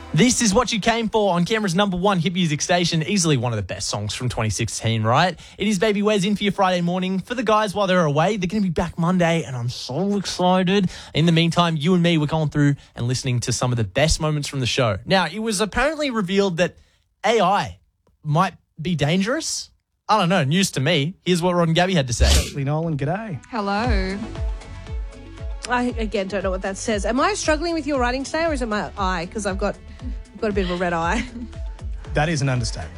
This is what you came for on Canberra's number one hit music station. Easily one of the best songs from 2016, right? It is Baby Wes in for your Friday morning. For the guys while they're away, they're going to be back Monday, and I'm so excited. In the meantime, you and me, we're going through and listening to some of the best moments from the show. Now, it was apparently revealed that AI might be dangerous. I don't know, news to me. Here's what Rod and Gabby had to say. Lee Nolan, g'day. Hello. I, again, don't know what that says. Am I struggling with your writing today, or is it my eye? Because I've got a bit of a red eye. That is an understatement.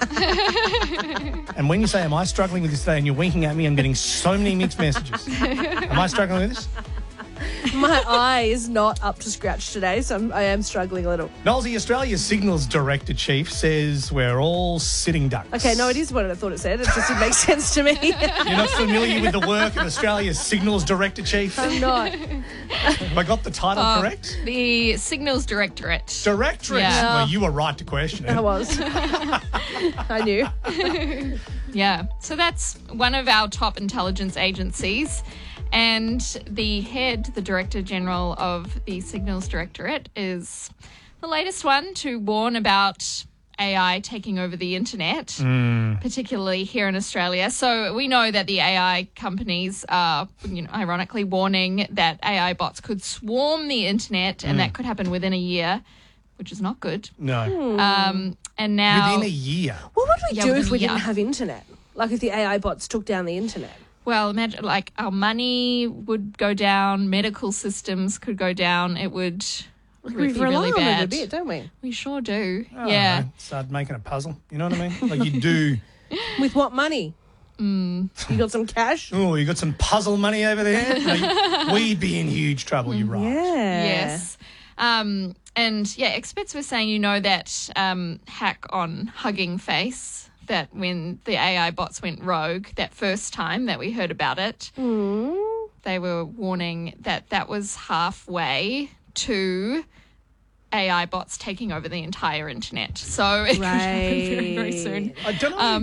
And when you say, am I struggling with this today, and you're winking at me, I'm getting so many mixed messages. Am I struggling with this? My eye is not up to scratch today, so I am struggling a little. Nolsey, Australia's Signals Director Chief, says we're all sitting ducks. Okay, no, it is what I thought it said. It just didn't make sense to me. You're not familiar with the work of Australia's Signals Director Chief? I'm not. Have I got the title correct? The Signals Directorate. Directorate. Yeah. Well, you were right to question it. I was. I knew. Yeah. So that's one of our top intelligence agencies. And the Director General of the Signals Directorate, is the latest one to warn about AI taking over the internet, particularly here in Australia. So we know that the AI companies are, ironically warning that AI bots could swarm the internet, and that could happen within a year, which is not good. No. And now, Within a year. What would we do within if we a year. didn't have internet? Like if the AI bots took down the internet? well, imagine like our money would go down, medical systems could go down. It would We be rely really on it a bad. bit, don't we? We sure do. I don't Yeah. know, start making a puzzle. You know what I mean? Like you do. With what money? You got some cash? Oh, you got some puzzle money over there? Like, we'd be in huge trouble, you're right. Yeah. Yes. And yeah, experts were saying, that hack on Hugging Face, that when the AI bots went rogue that first time that we heard about it, they were warning that that was halfway to AI bots taking over the entire internet. So it could happen very, very soon. I don't know.